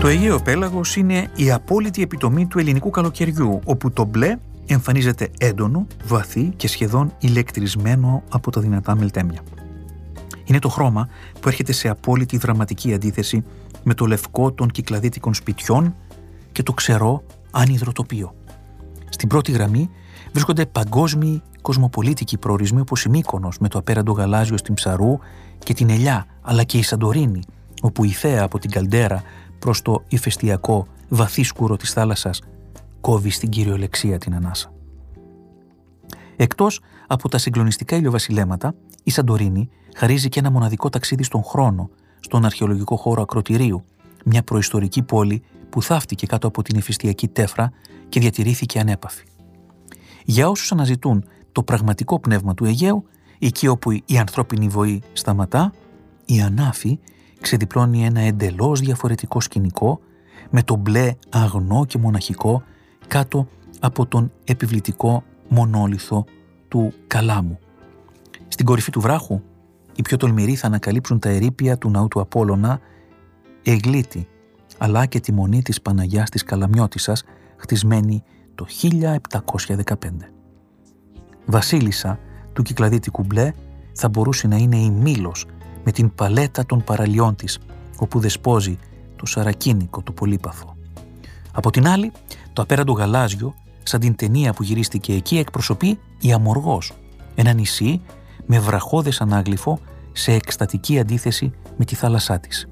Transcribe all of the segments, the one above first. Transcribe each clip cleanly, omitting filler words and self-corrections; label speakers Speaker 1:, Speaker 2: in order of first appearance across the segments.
Speaker 1: Το Αιγαίο πέλαγος είναι η απόλυτη επιτομή του ελληνικού καλοκαιριού, όπου το μπλε εμφανίζεται έντονο, βαθύ και σχεδόν ηλεκτρισμένο από τα δυνατά μελτέμια. Είναι το χρώμα που έρχεται σε απόλυτη δραματική αντίθεση με το λευκό των κυκλαδίτικων σπιτιών και το ξερό άνυδρο τοπίο. Στην πρώτη γραμμή βρίσκονται παγκόσμιοι κοσμοπολίτικοι προορισμοί όπως η Μύκονος με το απέραντο γαλάζιο στην Ψαρού και την Ελιά, αλλά και η Σαντορίνη, όπου η θέα από την Καλντέρα προς το ηφαιστειακό βαθύ σκούρο της θάλασσας κόβει στην κυριολεξία την ανάσα. Εκτός από τα συγκλονιστικά ηλιοβασιλέματα, η Σαντορίνη χαρίζει και ένα μοναδικό ταξίδι στον χρόνο, στον αρχαιολογικό χώρο Ακροτηρίου, μια προϊστορική πόλη που θαύτηκε κάτω από την ηφαιστειακή τέφρα και διατηρήθηκε ανέπαφη. Για όσους αναζητούν το πραγματικό πνεύμα του Αιγαίου, εκεί όπου η ανθρώπινη βοή σταματά, η Ανάφη ξεδιπλώνει ένα εντελώς διαφορετικό σκηνικό με το μπλε αγνό και μοναχικό κάτω από τον επιβλητικό μονόλιθο του Καλάμου. Στην κορυφή του βράχου, οι πιο τολμηροί θα ανακαλύψουν τα ερείπια του ναού του Απόλλωνα Εγλίτη, αλλά και τη μονή της Παναγιάς της Καλαμιώτισσας, χτισμένη το 1715. Βασίλισσα του κυκλαδίτικου μπλε θα μπορούσε να είναι η Μήλος με την παλέτα των παραλιών της, όπου δεσπόζει το σαρακίνικο το πολύπαθο. Από την άλλη, το απέραντο γαλάζιο, σαν την ταινία που γυρίστηκε εκεί, εκπροσωπεί η Αμοργός, ένα νησί με βραχώδες ανάγλυφο σε εκστατική αντίθεση με τη θάλασσά της.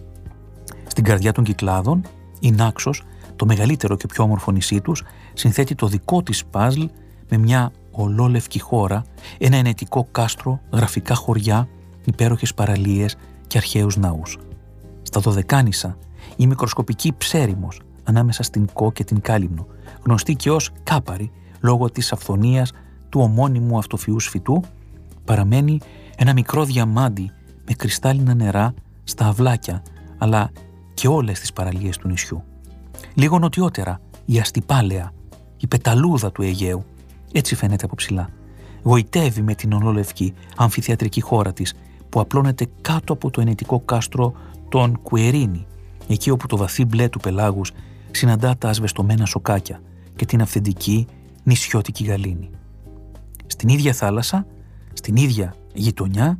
Speaker 1: Στην καρδιά των Κυκλάδων, η Νάξος, το μεγαλύτερο και πιο όμορφο νησί τους, συνθέτει το δικό της παζλ με μια ολόλευκη χώρα, ένα ενετικό κάστρο, γραφικά χωριά, υπέροχες παραλίες και αρχαίους ναούς. Στα Δωδεκάνησα, η μικροσκοπική Ψέριμος, ανάμεσα στην Κο και την Κάλυμνο, γνωστή και ως Κάπαρη λόγω της αυθονίας του ομώνυμου αυτοφυούς φυτού, παραμένει ένα μικρό διαμάντι με κρυστάλλινα νερά στα αυλάκια, αλλά και όλες τις παραλίες του νησιού. Λίγο νοτιότερα, η Αστυπάλαια, η πεταλούδα του Αιγαίου, έτσι φαίνεται από ψηλά, γοητεύει με την ολόλευκη αμφιθεατρική χώρα της, που απλώνεται κάτω από το ενετικό κάστρο των Κουερίνη, εκεί όπου το βαθύ μπλε του πελάγους συναντά τα ασβεστομένα σοκάκια και την αυθεντική νησιώτικη γαλήνη. Στην ίδια θάλασσα, στην ίδια γειτονιά,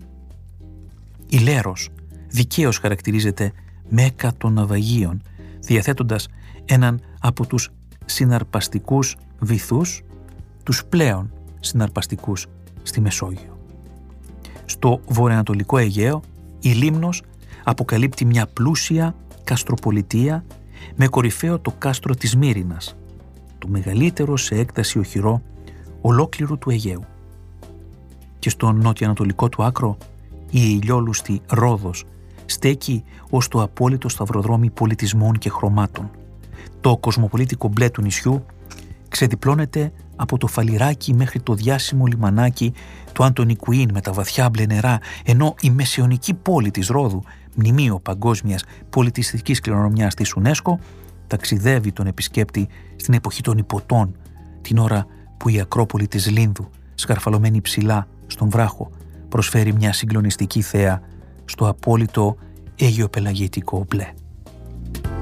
Speaker 1: η Λέρος δικαίως χαρακτηρίζεται Μέκα των ναυαγίων, διαθέτοντας έναν από τους συναρπαστικούς βυθούς, τους πλέον συναρπαστικούς στη Μεσόγειο. Στο βορειοανατολικό Αιγαίο, η Λίμνος αποκαλύπτει μια πλούσια καστροπολιτεία με κορυφαίο το κάστρο της Μύρινας, το μεγαλύτερο σε έκταση οχυρό ολόκληρου του Αιγαίου. Και στο νότιο-ανατολικό του άκρο, η ηλιόλουστη Ρόδος στέκει ως το απόλυτο σταυροδρόμι πολιτισμών και χρωμάτων. Το κοσμοπολίτικο μπλε του νησιού ξεδιπλώνεται από το Φαλιράκι μέχρι το διάσημο λιμανάκι του Αντωνικουίν με τα βαθιά μπλε νερά, ενώ η μεσαιωνική πόλη της Ρόδου, μνημείο παγκόσμιας πολιτιστικής κληρονομιάς της UNESCO, ταξιδεύει τον επισκέπτη στην εποχή των Ιπποτών, την ώρα που η Ακρόπολη της Λίνδου, σκαρφαλωμένη ψηλά στον βράχο, προσφέρει μια συγκλονιστική θέα στο απόλυτο αιγαιοπελαγητικό μπλε.